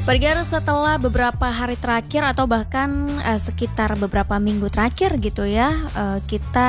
Pergian setelah beberapa hari terakhir atau bahkan sekitar beberapa minggu terakhir gitu ya, kita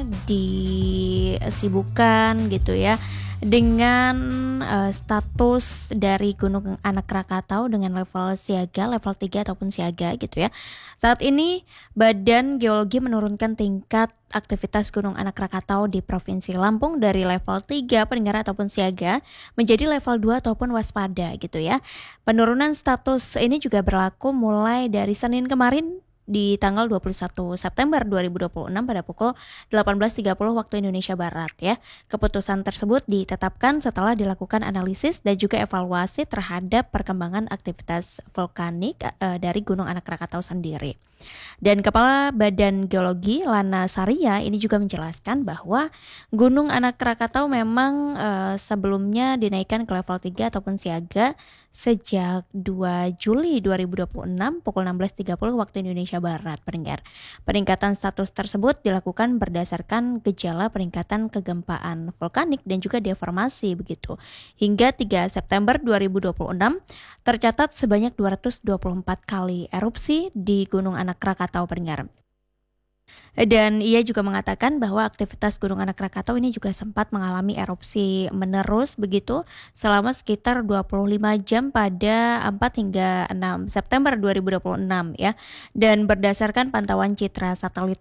disibukkan gitu ya dengan status dari Gunung Anak Rakatau dengan level siaga, level 3 ataupun siaga gitu ya. Saat ini Badan Geologi menurunkan tingkat aktivitas Gunung Anak Rakatau di Provinsi Lampung dari level 3 pendengar ataupun siaga menjadi level 2 ataupun waspada gitu ya. Penurunan status ini juga berlaku mulai dari Senin kemarin di tanggal 21 September 2026 pada pukul 18.30 waktu Indonesia Barat ya. Keputusan tersebut ditetapkan setelah dilakukan analisis dan juga evaluasi terhadap perkembangan aktivitas vulkanik dari Gunung Anak Rakatau sendiri. Dan Kepala Badan Geologi Lana Saria ini juga menjelaskan bahwa Gunung Anak Rakatau memang sebelumnya dinaikkan ke level 3 ataupun siaga sejak 2 Juli 2026 pukul 16.30 waktu Indonesia Barat, pendengar. Peningkatan status tersebut dilakukan berdasarkan gejala peningkatan kegempaan vulkanik dan juga deformasi begitu. Hingga 3 September 2026 tercatat sebanyak 224 kali erupsi di Gunung Anak Rakatau, pendengar. Dan ia juga mengatakan bahwa aktivitas Gunung Anak Rakatau ini juga sempat mengalami erupsi menerus begitu selama sekitar 25 jam pada 4 hingga 6 September 2026 ya. Dan berdasarkan pantauan citra satelit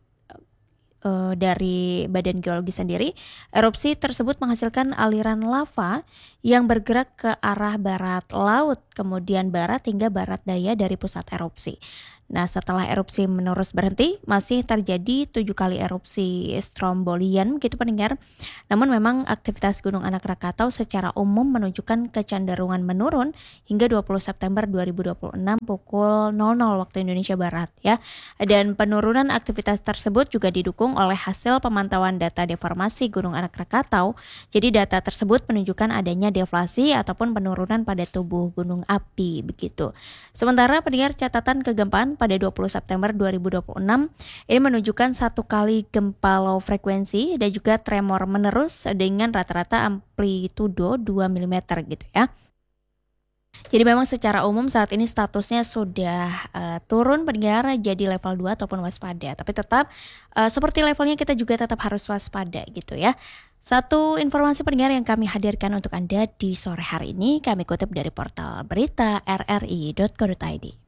dari Badan Geologi sendiri, erupsi tersebut menghasilkan aliran lava yang bergerak ke arah barat laut, kemudian barat hingga barat daya dari pusat erupsi. Nah, setelah erupsi menerus berhenti, masih terjadi 7 kali erupsi strombolian begitu pendengar. Namun memang aktivitas Gunung Anak Rakatau secara umum menunjukkan kecenderungan menurun hingga 20 September 2026 pukul 00 waktu Indonesia Barat ya. Dan penurunan aktivitas tersebut juga didukung oleh hasil pemantauan data deformasi Gunung Anak Rakatau. Jadi data tersebut menunjukkan adanya deflasi ataupun penurunan pada tubuh gunung api begitu. Sementara pendengar, catatan kegempaan pada 20 September 2026 ini menunjukkan 1 kali gempa low frekuensi dan juga tremor menerus dengan rata-rata amplitudo 2 mm gitu ya. Jadi memang secara umum saat ini statusnya sudah turun pendengar jadi level 2 ataupun waspada. Tapi tetap seperti levelnya kita juga tetap harus waspada gitu ya. Satu informasi pendengar yang kami hadirkan untuk Anda di sore hari ini kami kutip dari portal berita rri.co.id.